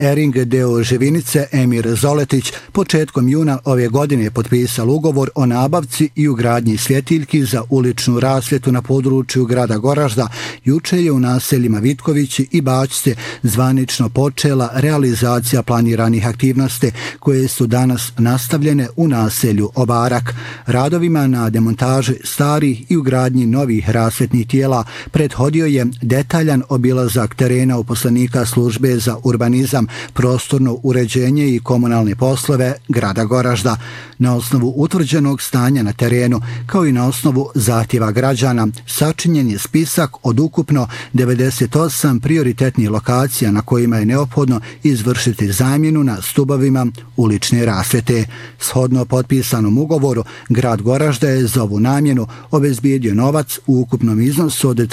Ering d.o.o. Živinice Emir Zoletić početkom juna ove godine potpisao ugovor o nabavci i ugradnji svjetiljki za uličnu rasvjetu na području grada Goražda. Juče je u naseljima Vitkovići i Bačce zvanično počela realizacija planiranih aktivnosti koje su danas nastavljene u naselju Obarak. Radovima na demontaži starih i ugradnji novih rasvjetnih tijela prethodio je detaljan obilazak terena uposlenika službe za urbanizam, prostorno uređenje i komunalne poslove grada Goražda. Na osnovu utvrđenog stanja na terenu, kao i na osnovu zahtjeva građana, sačinjen je spisak od ukupno 98 prioritetnih lokacija na kojima je neophodno izvršiti zamjenu na stubovima ulične rasvjete. Shodno potpisanom ugovoru, grad Goražda je za ovu namjenu obezbijedio novac u ukupnom iznosu od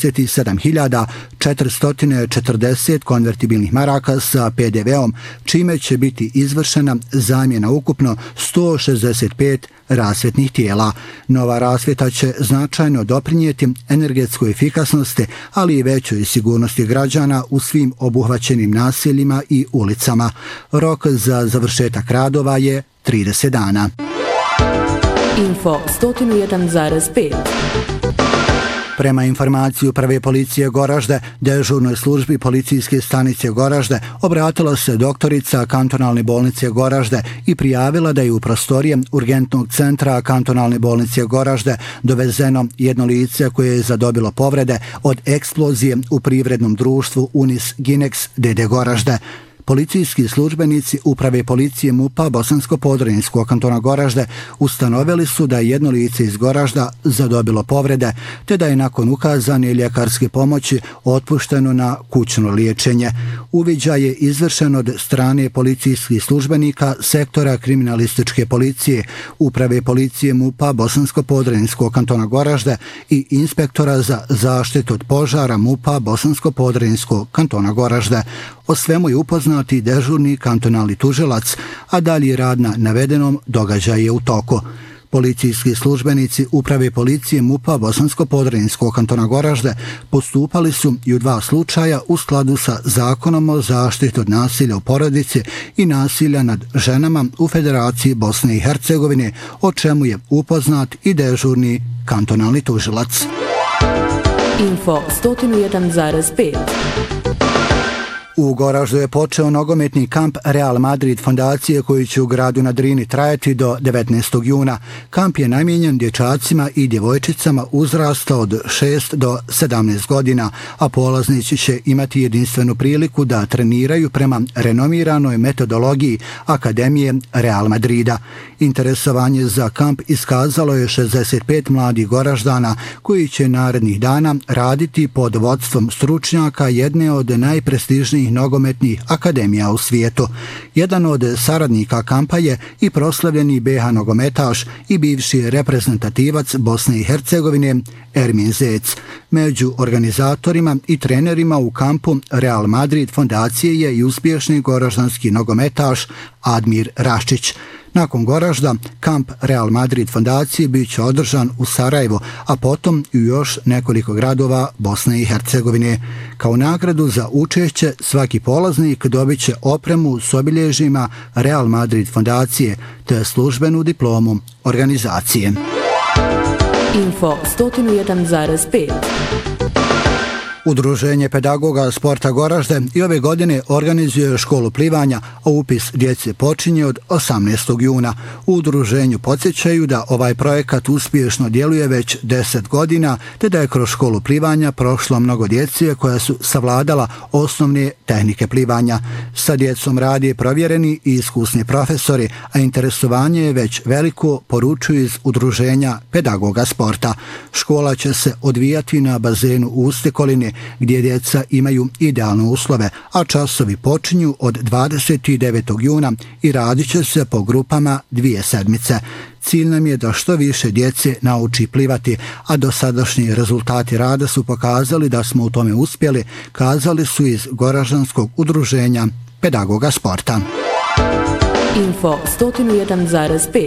37.440 konvertibilnih maraka sa PDV-om, čime će biti izvršena zamjena ukupno 165 rasvjetnih tijela. Nova rasvjeta će značajno doprinijeti energetskoj efikasnosti, ali i većoj sigurnosti građana u svim obuhvaćenim naseljima i ulicama. Rok za završetak radova je 30 dana. Info 101,5. Prema informaciji Uprave policije Goražde, dežurnoj službi policijske stanice Goražde obratila se doktorica kantonalne bolnice Goražde i prijavila da je u prostorije urgentnog centra kantonalne bolnice Goražde dovezeno jedno lice koje je zadobilo povrede od eksplozije u privrednom društvu Unis Ginex d.d. Goražde. Policijski službenici Uprave policije MUP-a Bosansko-Podrinjskog kantona Goražde ustanovili su da je jedno lice iz Goražda zadobilo povrede, te da je nakon ukazane ljekarske pomoći otpušteno na kućno liječenje. Uviđaj je izvršen od strane policijskih službenika sektora kriminalističke policije, Uprave policije MUP-a Bosansko-Podrinjskog kantona Goražde i inspektora za zaštitu od požara MUP-a Bosansko-Podrinjskog kantona Goražde. O svemu je upoznati dežurni kantonalni tužilac, a dalje rad na navedenom događaju je u toku. Policijski službenici Uprave policije MUP-a Bosansko-Podrinjskog kantona Goražde postupali su i u 2 slučaja u skladu sa Zakonom o zaštiti od nasilja u porodici i nasilja nad ženama u Federaciji Bosne i Hercegovine, o čemu je upoznat i dežurni kantonalni tužilac. Info 101,5. U Goraždu je počeo nogometni kamp Real Madrid fondacije koji će u gradu na Drini trajati do 19. juna. Kamp je namijenjen dječacima i djevojčicama uzrasta od 6 do 17 godina, a polaznici će imati jedinstvenu priliku da treniraju prema renomiranoj metodologiji Akademije Real Madrida. Interesovanje za kamp iskazalo je 65 mladih Goraždana koji će narednih dana raditi pod vodstvom stručnjaka jedne od najprestižnijih nogometnih akademija u svijetu. Jedan od saradnika kampa je i proslavljeni BH nogometaš i bivši reprezentativac Bosne i Hercegovine Ermin Zec. Među organizatorima i trenerima u kampu Real Madrid fondacije je i uspješni goraždanski nogometaš Admir Raščić. Nakon Goražda, kamp Real Madrid fondacije bit će održan u Sarajevu, a potom i u još nekoliko gradova Bosne i Hercegovine. Kao nagradu za učešće, svaki polaznik dobit će opremu s obilježjima Real Madrid fondacije te službenu diplomu organizacije. Info 101,5. Udruženje pedagoga sporta Goražde i ove godine organizuje školu plivanja, a upis djece počinje od 18. juna. U udruženju podsjećaju da ovaj projekat uspješno djeluje već 10 godina, te da je kroz školu plivanja prošlo mnogo djece koja su savladala osnovne tehnike plivanja. Sa djecom radi provjereni i iskusni profesori, a interesovanje je već veliko, poručuju iz udruženja pedagoga sporta. Škola će se odvijati na bazenu u Ustekolini, gdje djeca imaju idealne uslove, a časovi počinju od 29. juna i radit će se po grupama 2 sedmice. Cilj nam je da što više djece nauči plivati, a dosadašnji rezultati rada su pokazali da smo u tome uspjeli, kazali su iz Goraždanskog udruženja pedagoga sporta. Info 101,5.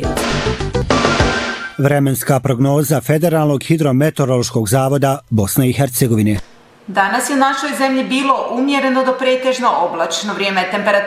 Vremenska prognoza Federalnog hidrometeorološkog zavoda Bosne i Hercegovine. Danas je u našoj zemlji bilo umjereno do pretežno oblačno vrijeme. Temperatura